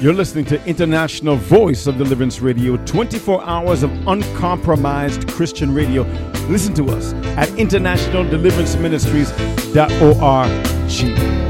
You're listening to International Voice of Deliverance Radio, 24 hours of uncompromised Christian radio. Listen to us at internationaldeliveranceministries.org.